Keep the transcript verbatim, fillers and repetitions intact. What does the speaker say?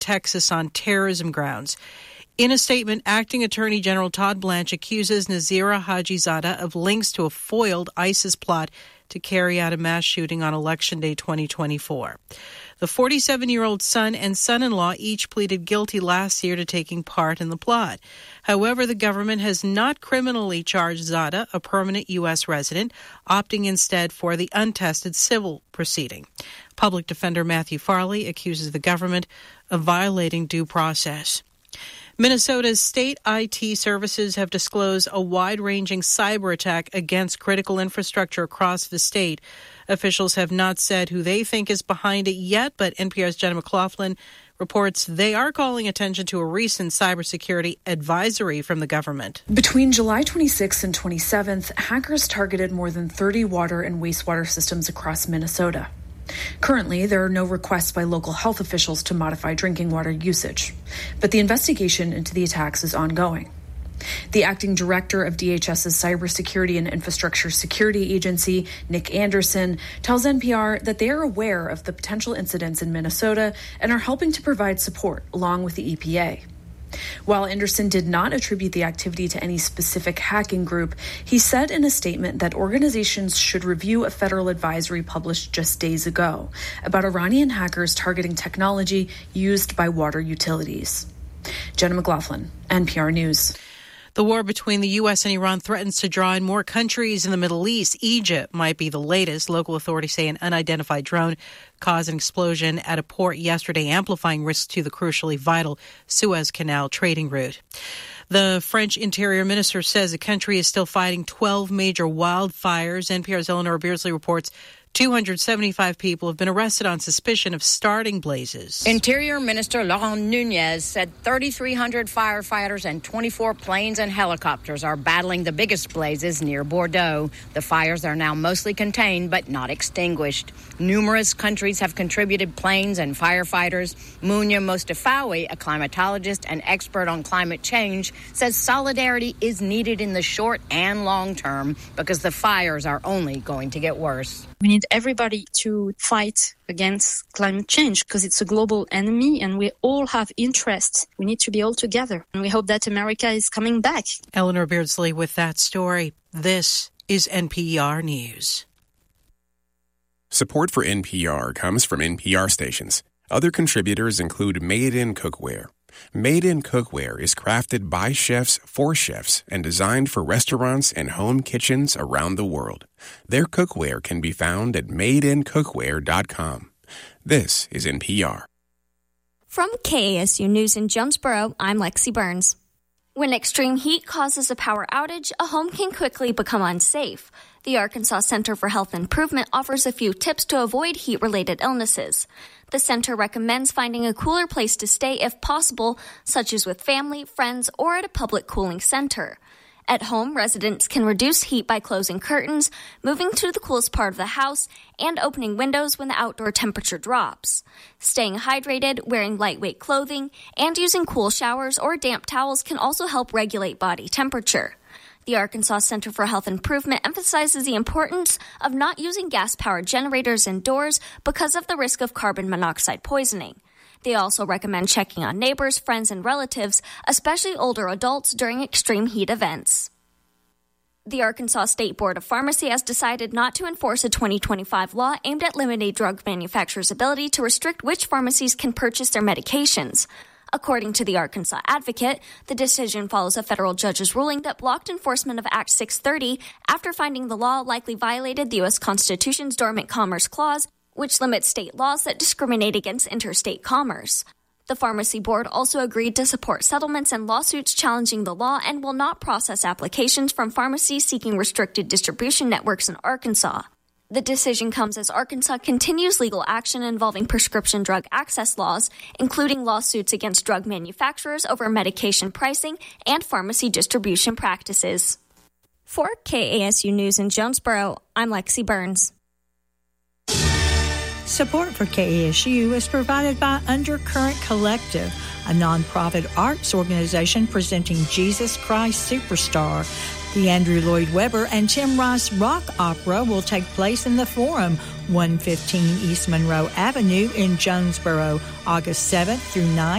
Texas on terrorism grounds. In a statement, Acting Attorney General Todd Blanche accuses Nazira Hajizadeh of links to a foiled ISIS plot to carry out a mass shooting on Election Day twenty twenty-four. The forty-seven-year-old son and son-in-law each pleaded guilty last year to taking part in the plot. However, the government has not criminally charged Zadeh, a permanent U S resident, opting instead for the untested civil proceeding. Public Defender Matthew Farley accuses the government of violating due process. Minnesota's state I T services have disclosed a wide-ranging cyber attack against critical infrastructure across the state. Officials have not said who they think is behind it yet, but N P R's Jenna McLaughlin reports they are calling attention to a recent cybersecurity advisory from the government. Between July twenty-sixth and twenty-seventh, hackers targeted more than thirty water and wastewater systems across Minnesota. Currently, there are no requests by local health officials to modify drinking water usage, but the investigation into the attacks is ongoing. The acting director of D H S's Cybersecurity and Infrastructure Security Agency, Nick Anderson, tells N P R that they are aware of the potential incidents in Minnesota and are helping to provide support along with the E P A. While Anderson did not attribute the activity to any specific hacking group, he said in a statement that organizations should review a federal advisory published just days ago about Iranian hackers targeting technology used by water utilities. Jenna McLaughlin, N P R News. The war between the U S and Iran threatens to draw in more countries in the Middle East. Egypt might be the latest. Local authorities say an unidentified drone caused an explosion at a port yesterday, amplifying risks to the crucially vital Suez Canal trading route. The French Interior Minister says the country is still fighting twelve major wildfires. N P R's Eleanor Beardsley reports two hundred seventy-five people have been arrested on suspicion of starting blazes. Interior Minister Laurent Nunez said thirty-three hundred firefighters and twenty-four planes and helicopters are battling the biggest blazes near Bordeaux. The fires are now mostly contained but not extinguished. Numerous countries have contributed planes and firefighters. Mounia Mostafawi, a climatologist and expert on climate change, says solidarity is needed in the short and long term because the fires are only going to get worse. We need everybody to fight against climate change because it's a global enemy and we all have interests. We need to be all together. And we hope that America is coming back. Eleanor Beardsley with that story. This is N P R News. Support for N P R comes from N P R stations. Other contributors include Made in Cookware. Made in Cookware is crafted by chefs for chefs and designed for restaurants and home kitchens around the world. Their cookware can be found at made in cookware dot com. This is N P R. From K A S U News in Jonesboro, I'm Lexi Burns. When extreme heat causes a power outage, a home can quickly become unsafe. The Arkansas Center for Health Improvement offers a few tips to avoid heat-related illnesses. The center recommends finding a cooler place to stay if possible, such as with family, friends, or at a public cooling center. At home, residents can reduce heat by closing curtains, moving to the coolest part of the house, and opening windows when the outdoor temperature drops. Staying hydrated, wearing lightweight clothing, and using cool showers or damp towels can also help regulate body temperature. The Arkansas Center for Health Improvement emphasizes the importance of not using gas-powered generators indoors because of the risk of carbon monoxide poisoning. They also recommend checking on neighbors, friends, and relatives, especially older adults, during extreme heat events. The Arkansas State Board of Pharmacy has decided not to enforce a twenty twenty-five law aimed at limiting drug manufacturers' ability to restrict which pharmacies can purchase their medications. According to the Arkansas Advocate, the decision follows a federal judge's ruling that blocked enforcement of Act six thirty after finding the law likely violated the U S Constitution's Dormant Commerce Clause, which limits state laws that discriminate against interstate commerce. The Pharmacy Board also agreed to support settlements and lawsuits challenging the law and will not process applications from pharmacies seeking restricted distribution networks in Arkansas. The decision comes as Arkansas continues legal action involving prescription drug access laws, including lawsuits against drug manufacturers over medication pricing and pharmacy distribution practices. For K A S U News in Jonesboro, I'm Lexi Burns. Support for K A S U is provided by Undercurrent Collective, a nonprofit arts organization presenting Jesus Christ Superstar, The Andrew Lloyd Webber and Tim Rice Rock Opera will take place in the Forum, one fifteen East Monroe Avenue in Jonesboro, August seventh through ninth.